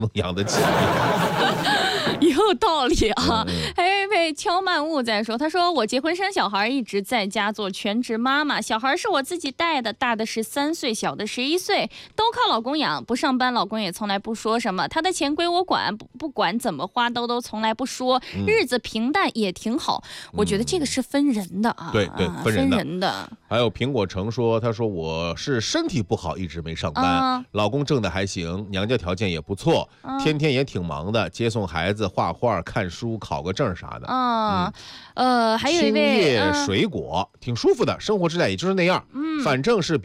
养得起。 有道理啊！还有一位敲曼物在说，他说我结婚生小孩一直在家做全职妈妈，小孩是我自己带的，大的13岁，小的11岁，都靠老公养，不上班老公也从来不说什么，他的钱归我管，不管怎么花都从来不说，日子平淡也挺好。我觉得这个是分人的啊， 对，分人的。 还有苹果橙说，他说我是身体不好一直没上班，老公挣的还行，娘家条件也不错，天天也挺忙的，接送孩子、画画、看书、考个证啥的。 还有一位青叶水果挺舒服的，生活质量也就是那样，反正是